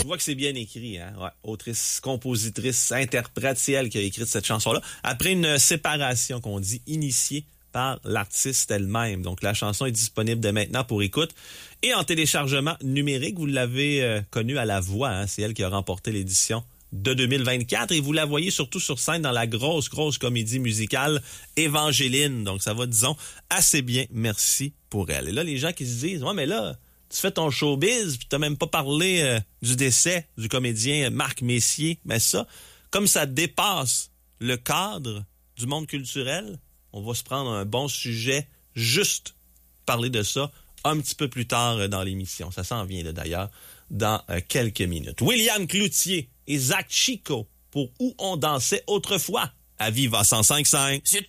vois que c'est bien écrit, hein? Ouais. Autrice, compositrice, interprète, c'est elle qui a écrit cette chanson-là. Après une séparation qu'on dit initiée par l'artiste elle-même. Donc, la chanson est disponible dès maintenant pour écoute. Et en téléchargement numérique, vous l'avez connue à la voix, hein? C'est elle qui a remporté l'édition de 2024. Et vous la voyez surtout sur scène dans la grosse comédie musicale Évangeline. Donc, ça va, disons, assez bien. Merci pour elle. Et là, les gens qui se disent, ouais, mais là, tu fais ton showbiz, puis t'as même pas parlé du décès du comédien Marc Messier. Mais ça, comme ça dépasse le cadre du monde culturel, on va se prendre un bon sujet, juste parler de ça un petit peu plus tard dans l'émission. Ça s'en vient là, d'ailleurs dans quelques minutes. William Cloutier et Zach Chico pour Où on dansait autrefois à Viva 105.5.